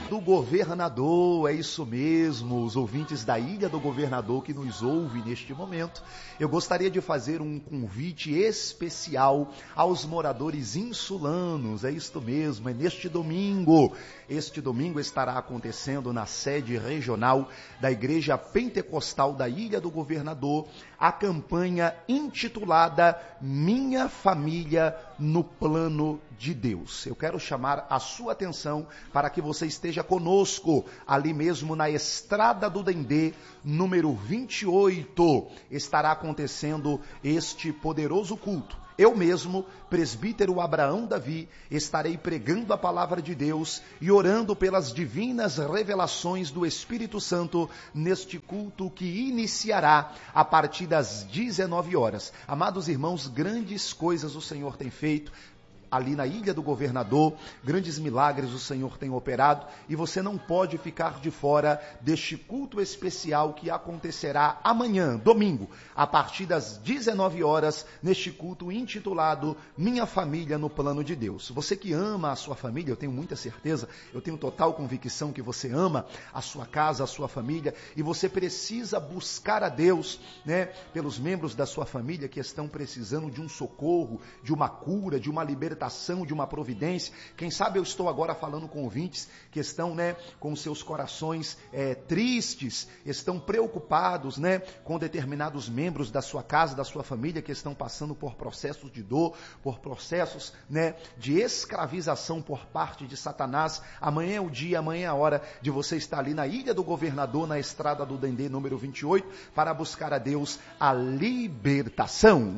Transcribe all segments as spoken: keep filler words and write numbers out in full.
do Governador, é isso mesmo, os ouvintes da Ilha do Governador que nos ouvem neste momento. Eu gostaria de fazer um convite especial aos moradores insulanos, é isto mesmo, é neste domingo. Este domingo estará acontecendo na sede regional da Igreja Pentecostal da Ilha do Governador a campanha intitulada Minha Família no Plano de Deus. Eu quero chamar a sua atenção para que você esteja conosco ali mesmo na Estrada do Dendê, número vinte e oito. Estará acontecendo este poderoso culto. Eu mesmo, presbítero Abraão Davi, estarei pregando a palavra de Deus e orando pelas divinas revelações do Espírito Santo neste culto que iniciará a partir das dezenove horas. Amados irmãos, grandes coisas o Senhor tem feito ali na Ilha do Governador, grandes milagres o Senhor tem operado e você não pode ficar de fora deste culto especial que acontecerá amanhã, domingo, a partir das dezenove horas, neste culto intitulado Minha Família no Plano de Deus. Você que ama a sua família, eu tenho muita certeza, eu tenho total convicção que você ama a sua casa, a sua família, e você precisa buscar a Deus, né, pelos membros da sua família que estão precisando de um socorro, de uma cura, de uma libertação, de uma providência. Quem sabe eu estou agora falando com ouvintes que estão, né, com seus corações é, tristes, estão preocupados, né, com determinados membros da sua casa, da sua família, que estão passando por processos de dor, por processos, né, de escravização por parte de Satanás. Amanhã é o dia, amanhã é a hora de você estar ali na Ilha do Governador, na Estrada do Dendê, número vinte e oito, para buscar a Deus a libertação.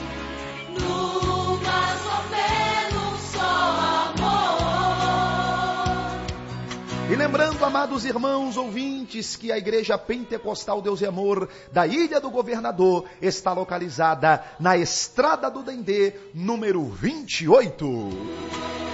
E lembrando, amados irmãos ouvintes, que a Igreja Pentecostal Deus e Amor da Ilha do Governador está localizada na Estrada do Dendê, número vinte e oito.